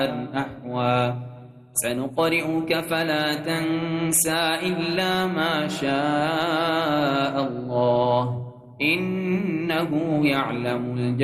أحوى سنقرئك فلا تنسى إلا ما شاء الله إنه يعلم الجهر